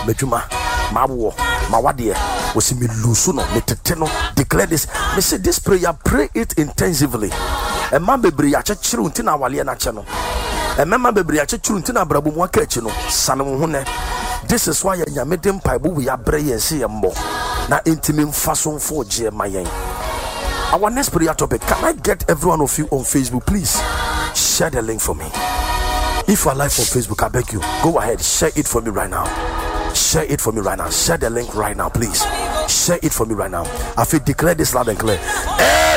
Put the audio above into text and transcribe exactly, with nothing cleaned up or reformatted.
medjuma mawo mawade was me lusuno me teteno. Declare this. Me say this prayer, pray it intensively. And man bebre ya chechiri untina wale na che no. And man bebre ya chechiri untina brabu mu aka echi no. Sanem ho ne. This is why ya medem paibu we abre yense yembo. Na intimi mfaso mfo je mayen. Our next prayer topic, can I get every one of you on Facebook, please? Share the link for me. If you are live on Facebook, I beg you, go ahead, share it for me right now. Share it for me right now. Share the link right now, please. Share it for me right now. I feel declare this loud and clear.